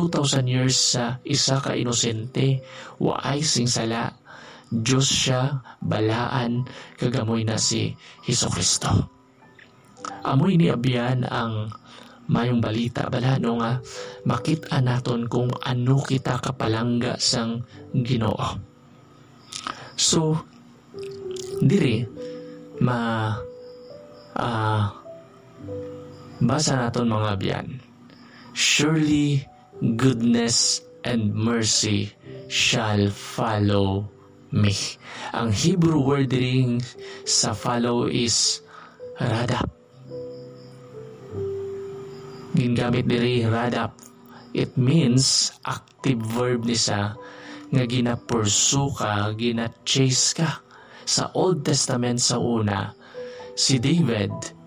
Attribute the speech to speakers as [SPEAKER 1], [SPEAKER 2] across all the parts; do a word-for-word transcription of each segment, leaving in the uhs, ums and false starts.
[SPEAKER 1] two thousand years sa isa ka inosente, waay sing sala, Diyos siya, balaan, kagamoy na si Hesukristo. Amoy ni Abiyan ang mayong balita bala no nga makita naton kung ano kita kapalangga sang Ginoo. So diri ma uh, basa naton mga Abiyan. Surely goodness and mercy shall follow me. Ang Hebrew word ring sa follow is radap. Gingamit diri radap. It means active verb ni sa nga gina-pursue ka, gina-chase ka. Sa Old Testament sa una, si David,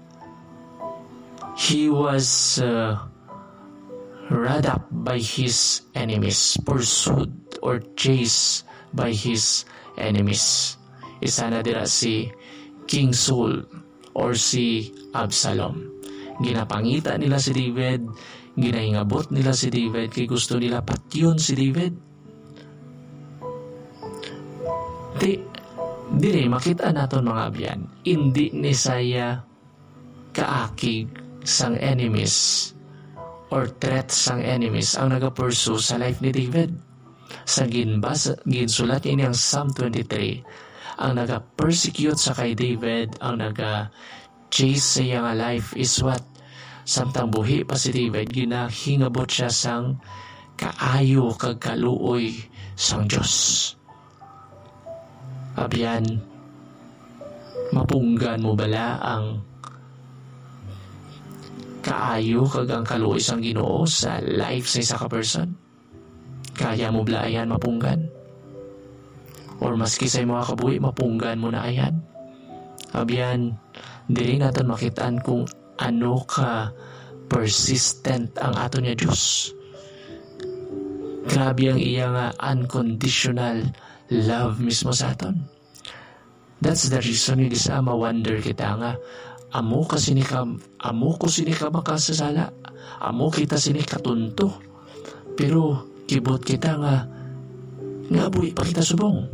[SPEAKER 1] he was uh, radap by his enemies, pursued or chased by his enemies. Isa na dira si King Saul or si Absalom. Ginapangita nila si David, ginahingabot nila si David, kay gusto nila patyon si David. Di, di makita naton mga Abiyan, hindi ni saya kaakig sang enemies or threat sang enemies ang nagapursu sa life ni David. Sa ginbasa, ginsulat niya ang Psalm twenty-three, ang naga-persecute sa kay David, ang naga-chase sa iyang life is what? Samtang buhi pa si David, ginahingabot siya sang kaayo kag kaluoy sang Diyos. Abiyan, mapunggan mo bala ang kaayo kag ang kaluoy sang Ginoo sa life sa isa ka person? Kaya mo bala ayan mapunggan? Or maski sa mga kabuhi, mapunggan mo na ayan? Abiyan, dili natin makitaan kung ano ka persistent ang ato niya Diyos. Grabe ang iya nga unconditional love mismo sa aton. That's the reason hindi sa ma-wonder kita nga amo ka sini ka amo ko sini ka makasasala, amo kita sini katunto, pero kibot kita nga nga buhi pa kita subong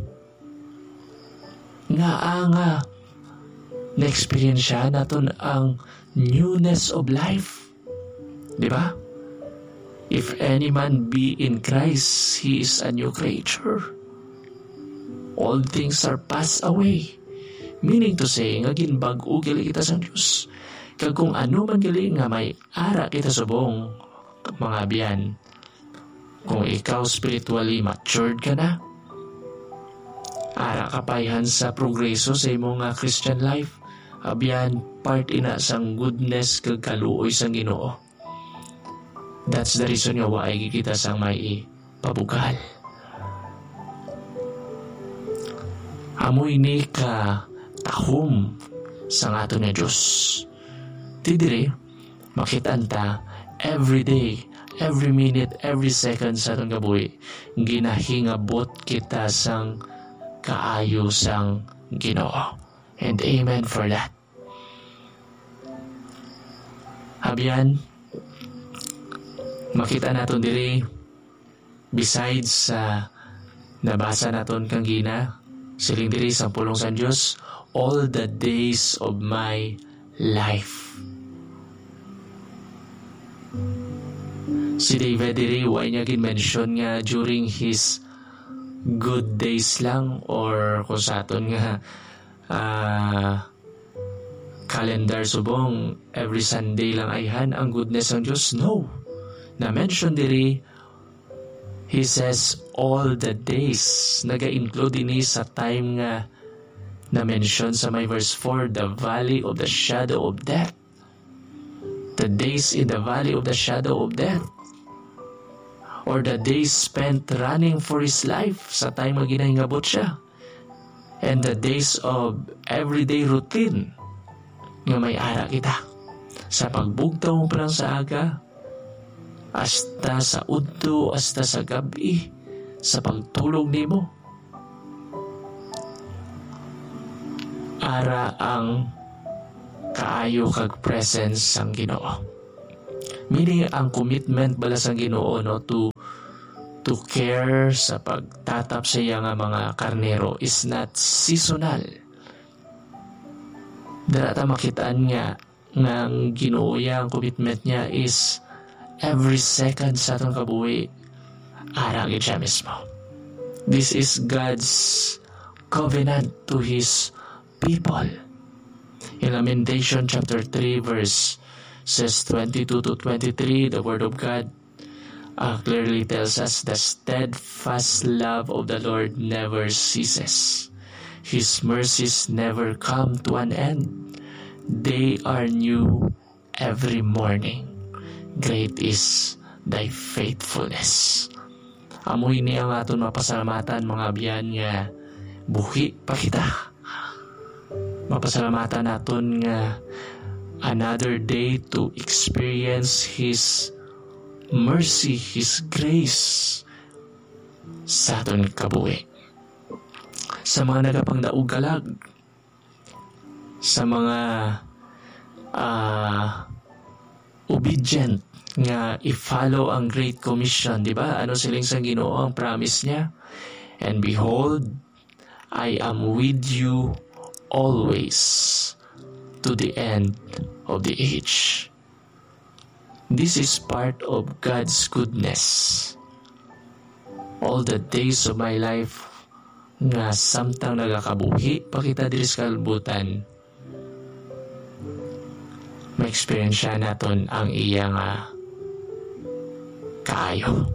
[SPEAKER 1] nga nga na-experience siya naton ang newness of life, di ba? If any man be in Christ, he is a new creature. All things are passed away. Meaning to say, nga ginbag-o gali kita sa Diyos. Kag kung ano man gali nga may ara kita subong, mga Abiyan, kung ikaw spiritually matured ka na, ara kapayhan sa progreso sa imong uh, Christian life, Abiyan, part ina sang goodness kag kaluoy sang Ginoo. That's the reason nga waay kita sang may pabugal. Amoy ni ka tahom sang ato na Diyos. Tidiri, makitaan ta every day, every minute, every second sa atong gabuhi, ginahingabot kita sang kaayo sang Ginoo. And amen for that. Abiyan, makita naton diri besides sa uh, nabasa naton kang gina siling diri sa pulong sa Dios, all the days of my life. Si David diri wa niya gin-mention nga during his good days lang or kung sa aton nga uh, calendar subong every Sunday lang ayhan ang goodness ng Diyos. No. Na-mention diri, he says all the days. Naga-include ini sa time nga na-mention sa may verse four, the valley of the shadow of death. The days in the valley of the shadow of death. Or the days spent running for his life sa time nga ginahingabot siya. And the days of everyday routine nga may ara kita. Sa pagbugtaw mo pa lang sa aga, hasta sa udto, hasta sa gabi, sa pagtulog nimo. Ara ang kaayo kag presence sang Ginoo. Meaning ang commitment bala sang Ginoo no to to care sa pagtatap sa iya nga mga karnero is not seasonal. Dara makitaan nga nga ang Ginoo ang commitment niya is every second sa atong kabuhi ara gid siya mismo. This is God's covenant to His people. In Lamentation chapter three verse says twenty-two to twenty-three, the word of God uh, clearly tells us the steadfast love of the Lord never ceases. His mercies never come to an end. They are new every morning. Great is thy faithfulness. Amoy niya nga aton mapasalamatan mga biyan nga buhi pa kita. Mapasalamatan naton nga another day to experience His mercy, His grace sa aton kabuhi. Sa mga nagapangdaog galag, sa mga uh, obedient nga i-follow ang Great Commission, di ba? Ano siling sa Ginoo ang promise niya? And behold, I am with you always to the end of the age. This is part of God's goodness. All the days of my life nga samtang nagakabuhi pa kita diri sa kalbutan, ma-experience siya naton ang iya nga kaayo.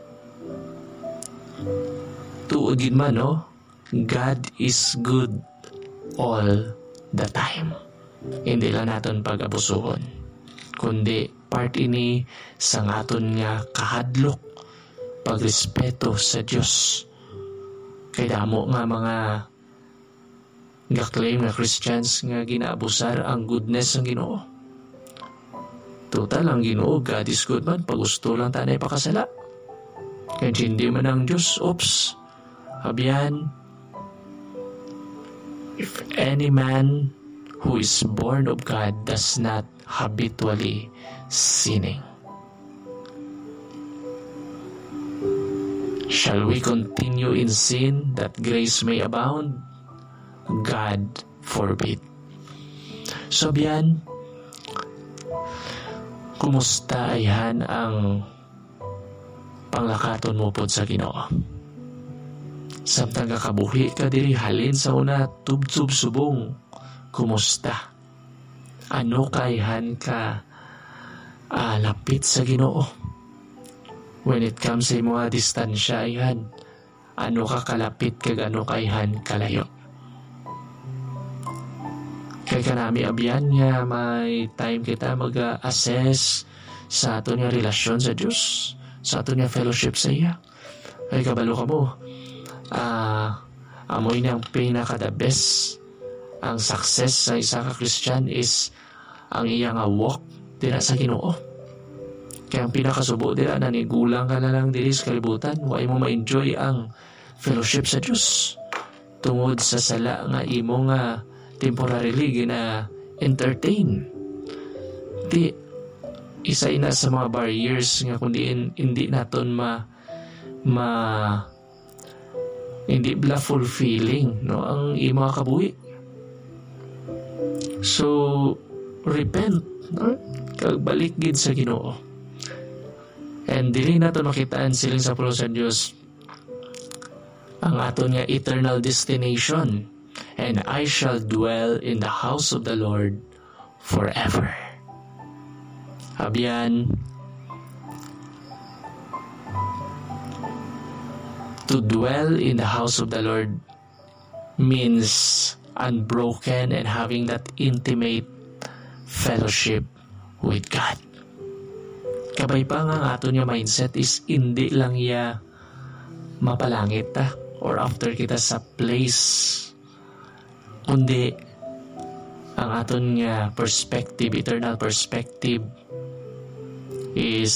[SPEAKER 1] Tuod man, no? God is good all the time. Hindi lang naton pag-abusuhon, kundi part ini sa ngaton nga kahadlok, pagrespeto sa Dios. Kay damo nga mga ga-claim nga Christians nga ginaabusar ang goodness ng Ginoo. Total ang Ginoo, God is good man, pag gusto lang tanay pakasala. Kaya hindi man ang Diyos, oops, habiyan, if any man who is born of God does not habitually sinning. Shall we continue in sin that grace may abound? God forbid. So biyan, kumusta ayhan ang panglakaton mo pod sa Ginoo? Samtang kakabuhi ka diri halin sa una tubtub subong, kumusta? Ano kayhan ka ah, lapit sa Ginoo? When it comes sa mga distansya ayhan, ano ka kalapit kag ano kayhan kalayo? Kaya kanami abyan nga may time kita mag-assess sa ato nga relasyon sa Diyos, sa ato nga fellowship sa iya. Kaya kabalo ka mo, uh, amoy niyang pinaka the best, ang success sa isa ka Christian is ang iya nga walk dira sa Ginoo. Kaya ang pinakasubo dira, nanigulang ka na lang diri sa kalibutan, huwag mo ma-enjoy ang fellowship sa Diyos. Tungod sa sala nga imo nga temporarily gina entertain. Di isa ina sa mga barriers nga kundi in, hindi naton ma ma hindi bla fulfilling no ang imo kabuhi. So repent, no? Kag balik gid sa Ginoo. And dili naton makitaan siling sa pulo sa Dios ang aton nga eternal destination. And I shall dwell in the house of the Lord forever. Habyan, to dwell in the house of the Lord means unbroken and having that intimate fellowship with God. Kabay pa nga ang aton nga mindset is hindi lang ya mapalangit ta or after kita sa place, kundi ang aton nga perspective, eternal perspective is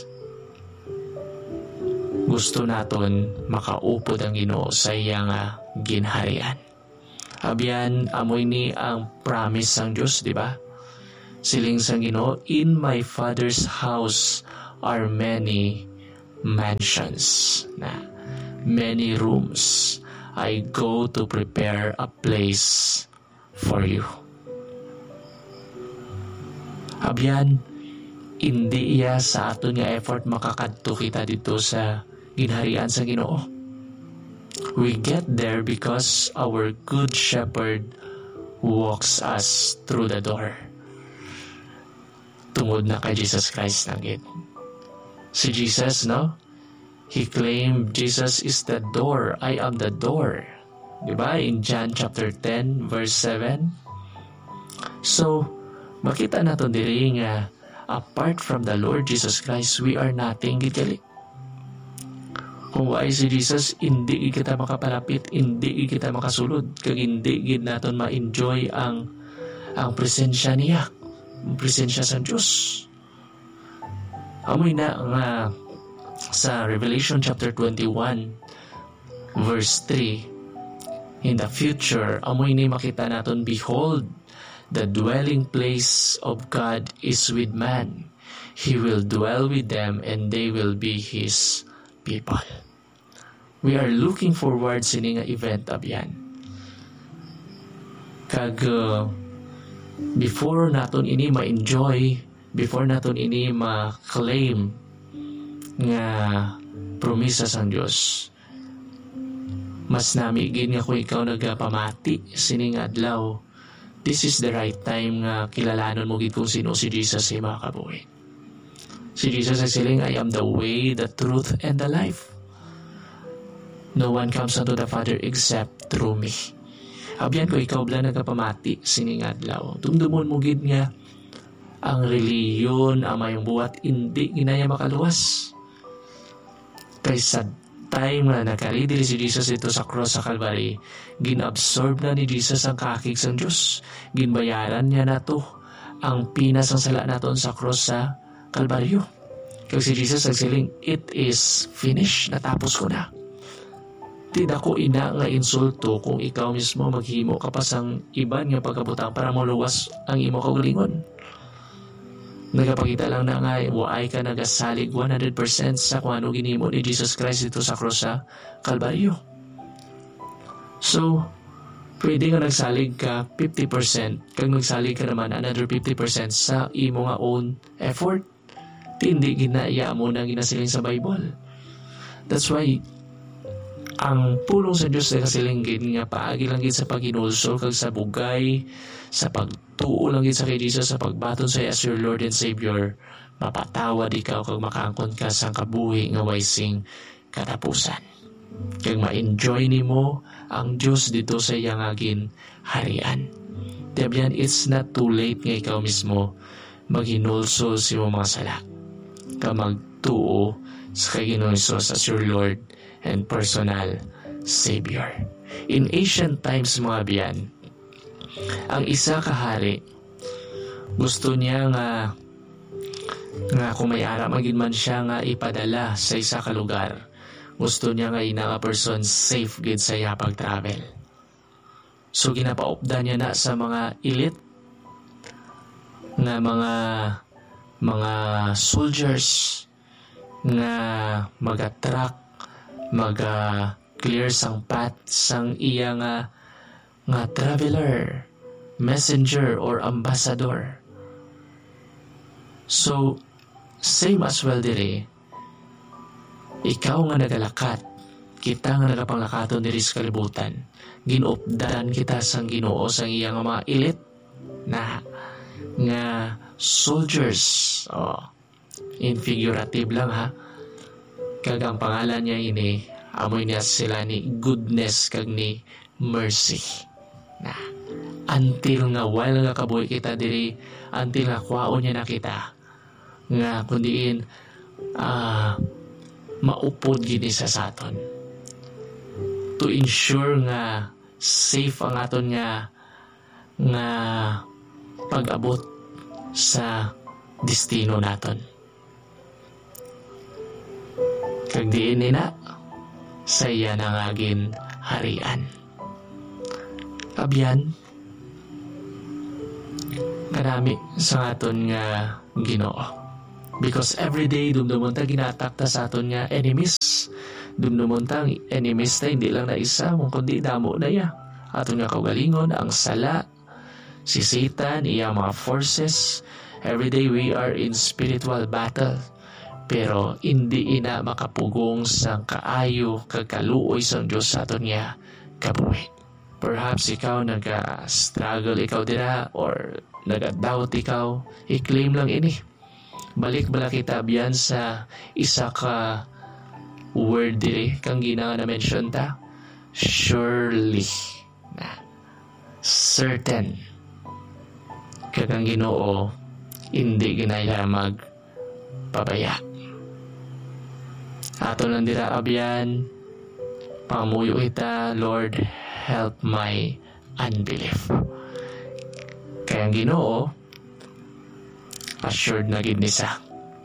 [SPEAKER 1] gusto naton makaupod ang Ginoo sa iya nga ginharian. Habyan, amoy ni ang promise ng Diyos, di ba? Siling sang Ginoo, in my Father's house are many mansions, na many rooms. I go to prepare a place for you. Abyan, hindi iya sa aton nga effort makakadto kita dito sa ginharian sa Ginoo. We get there because our good shepherd walks us through the door. Tungod na kay Jesus Christ na gid. Si Jesus, no? He claimed Jesus is the door. I am the door. Diba? In John chapter ten, verse seven. So, makita natin diri nga apart from the Lord Jesus Christ, we are nothing gid. Kung why si Jesus, hindi kita makapalapit, hindi kita makasulod, kag hindi gid naton ma-enjoy ang ang presensya niya, ang presensya sa Diyos. Amoy na nga sa Revelation chapter twenty-one verse three, in the future, amoy ni makita naton, behold, the dwelling place of God is with man. He will dwell with them and they will be His people. We are looking forward sa nga event abyan. Kag uh, before naton ini ma-enjoy, before naton ini ma-claim nga promesa sang Dios, mas nami gid nga kung ikaw nagapamati sining adlaw, this is the right time nga kilalanon mo gid kung sino si Jesus sa mga kabuhi. Si Jesus ay siling, I am the way, the truth, and the life. No one comes unto the Father except through me. Abyan ko ikaw bla nagapamati sining adlaw. Dumdumon mo gid nga ang reliyon ang mayong buhat hindi ginaya makaluwas. Kaysa time na nakaridi si Jesus ito sa cross sa Calvary, ginabsorb na ni Jesus ang kakig sang Diyos. Ginbayaran niya na to ang pinas ang sala naton sa cross sa Kalbaryo. Kaya si Jesus nagsiling, it is finished, natapos ko na. Tida ko ina nga insulto kung ikaw mismo maghimo ka pa sang iban nga pagkabutang para maluwas ang imo kaugalingon. Nagapakita lang na nga, waay ka nagasalig one hundred percent sa kung ano ginimo ni Jesus Christ dito sa cross sa Kalbaryo. So, pwede nga nagsalig ka fifty percent, kag nagsalig ka naman another fifty percent sa imo nga own effort. Hindi ginaya mo na ginasiling sa Bible. That's why, ang pulong sa Diyos na kasilinggid nga paagi lang gid sa paghinulsol kag sa bugay, sa pagtuo lang gid sa kay Jesus, sa pagbaton sa as your Lord and Savior, mapatawad ikaw kag makaangkon ka sa kabuhi nga waysing katapusan. Kag ma-enjoy nimo ang Diyos dito sa iyang agin harian. Diyan, it's not too late nga ikaw mismo maghinulsol sa iyong mga sala. Ka magtuo sa kay Ginoong Hesus as your Lord and personal Savior. In ancient times mga biyan, ang isa ka hari gusto niya nga nga kung may ara magin man siya nga ipadala sa isa ka lugar, gusto niya nga ina nga person safe gid sa iya pag-travel. So ginapaupda niya na sa mga elite nga mga mga soldiers nga mag-attract, mag-clear sang path sang iya nga nga traveler, messenger or ambassador. So same as well dire, ikaw nga nagalakat, kita nga nagapanglakaton diri sa kalibutan, ginupdan kita sang Ginoo sang iya nga mga elite na nga soldiers. Oh, in figurative lang ha. Kag ang pangalan niya ini, amoy niya sila ni goodness kag ni mercy. Na until nga while nga kabuhi kita diri, until nga kwaon niya na kita nga kundiin uh, maupod gini sa saton to ensure nga safe ang aton nga nga pag-abot sa destino naton. Kag diin nina sa iya nang agin harian. Abyan, karami sa aton nga Ginoo. Because every day, dumdumon ta ginatakta sa aton nga enemies. Dumdumon ta enemies na hindi lang na isa, mong kundi damo na ya. Aton nga kaugalingon, ang sala, si Satan, iya mga forces. Every day we are in spiritual battle. Pero hindi ina makapugong sa kaayo kagkaluoy sa Diyos sa aton nga kabuhi. Perhaps ikaw naga-struggle ikaw dira or naga-doubt ikaw, i-claim lang ini. Balik bala kita biyan sa isa ka word diri kang ginanga na mention ta. Surely. Na, certain. Kakang Ginoo, hindi ginaya magpabaya. Ato lang dira abyan, pamuyo ita, Lord, help my unbelief. Kaya ang Ginoo, assured na gid ni sa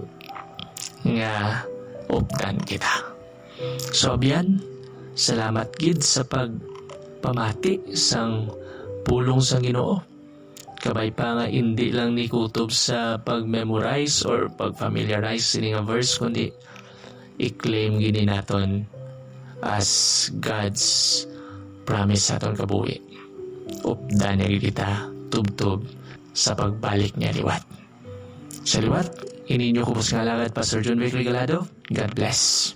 [SPEAKER 1] nga updan kita. So abyan, salamat gid sa pagpamati sang pulong sang Ginoo. Kabay pa nga hindi lang ni kutob sa pag-memorize or pag-familiarize sini nga verse, kundi i-claim gini naton as God's promise sa aton kabuhi. Updan niya kita tubtob sa pagbalik niya liwat. Sa liwat, ininyo ko po sa ngalagad, Pastor John Wick Regalado. God bless.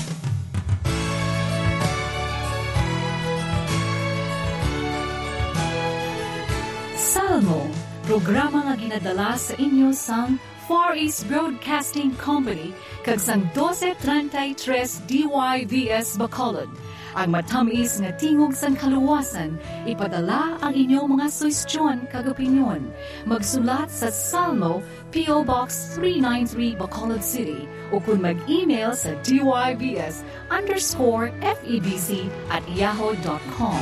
[SPEAKER 2] Salmo, programa nga ginadala sa inyo sang Far East Broadcasting Company kag sang twelve thirty-three D Y V S Bacolod. Ang matamis nga tingog sang kaluwasan, ipadala ang inyong mga suwestyon kag opinyon. Magsulat sa Salmo, P O Box three ninety-three Bacolod City o kung mag-email sa dybs underscore febc at yahoo dot com.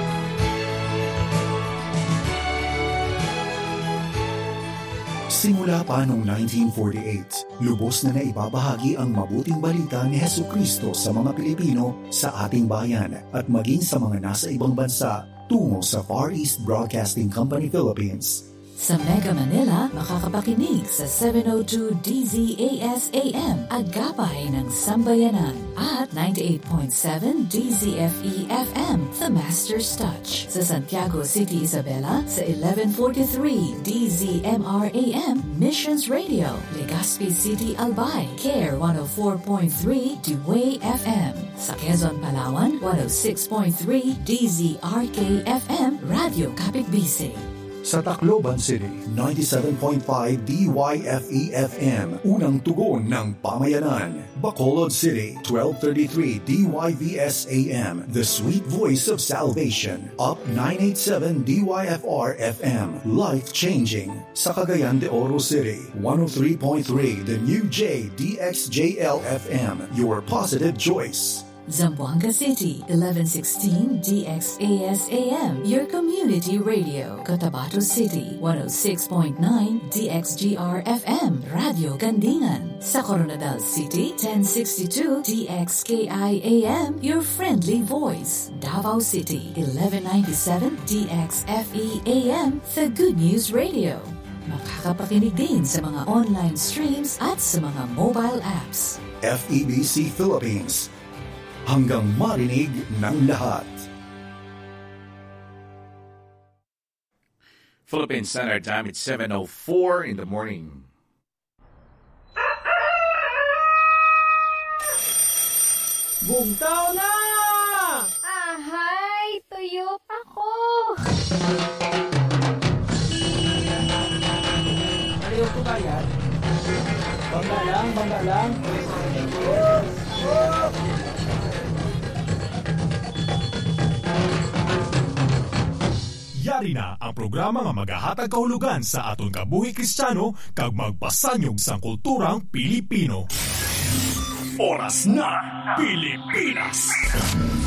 [SPEAKER 3] Simula pa noong nineteen forty-eight, lubos na naibabahagi ang mabuting balita ni Hesukristo sa mga Pilipino sa ating bayan at maging sa mga nasa ibang bansa tungo sa Far East Broadcasting Company Philippines.
[SPEAKER 4] Sa Mega Manila, makakapakinig sa seven oh two D Z A S A M, Agapay ng Sambayanan, at ninety-eight point seven D Z F E F M, The Master's Touch. Sa Santiago City, Isabela, sa eleven forty-three D Z M R A M, Missions Radio. Legazpi City, Albay, Care one oh four point three D W A Y F M. Sa Quezon, Palawan, one oh six point three D Z R K F M, Radio Kapitbisig.
[SPEAKER 3] Sa Tacloban City, ninety-seven point five D Y F E F M, unang tugon ng pamayanan. Bacolod City, twelve thirty-three D Y V S A M, the sweet voice of salvation. Up nine eighty-seven D Y F R F M, life-changing. Sa Cagayan de Oro City, one oh three point three The New J D X J L F M, your positive choice.
[SPEAKER 4] Zamboanga City, eleven sixteen D X A S A M, your community radio. Cotabato City, one oh six point nine D X G R F M, Radio Gandingan. Sa Coronadal City, ten sixty-two D X K I A M, your friendly voice. Davao City, eleven ninety-seven D X F E A M, the Good News Radio. Makakapakinig din sa mga online streams at sa mga mobile apps.
[SPEAKER 3] F E B C Philippines, hanggang marinig ng lahat.
[SPEAKER 5] Philippine Standard Time, it's seven oh four in the morning.
[SPEAKER 6] Bugtaw na!
[SPEAKER 7] Ahay, tuyok ako.
[SPEAKER 6] Ayaw ko bayad. Bangga lang, bangga lang.
[SPEAKER 8] Yari na ang programa nga magahatag kahulugan sa aton kabuhi Kristiyano kag magpasanyog sa kulturang Pilipino. Oras na Pilipinas.